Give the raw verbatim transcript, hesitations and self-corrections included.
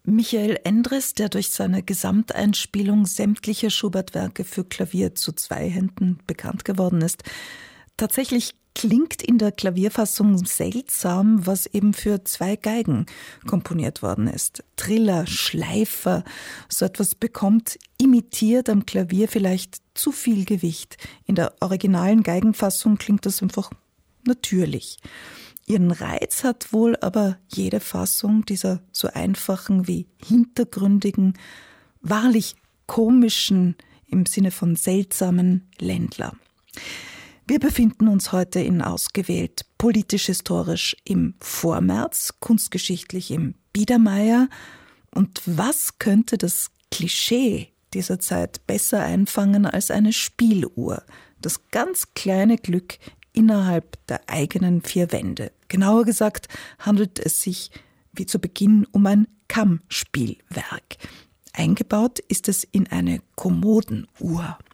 Michael Endres, der durch seine Gesamteinspielung sämtlicher Schubert-Werke für Klavier zu zwei Händen bekannt geworden ist. Tatsächlich klingt in der Klavierfassung seltsam, was eben für zwei Geigen komponiert worden ist. Triller, Schleifer, so etwas bekommt imitiert am Klavier vielleicht zu viel Gewicht. In der originalen Geigenfassung klingt das einfach natürlich. Ihren Reiz hat wohl aber jede Fassung dieser so einfachen wie hintergründigen, wahrlich komischen, im Sinne von seltsamen Ländler. Wir befinden uns heute in ausgewählt politisch-historisch im Vormärz, kunstgeschichtlich im Biedermeier. Und was könnte das Klischee dieser Zeit besser einfangen als eine Spieluhr? Das ganz kleine Glück innerhalb der eigenen vier Wände. Genauer gesagt handelt es sich, wie zu Beginn, um ein Kammspielwerk. Eingebaut ist es in eine Kommodenuhr.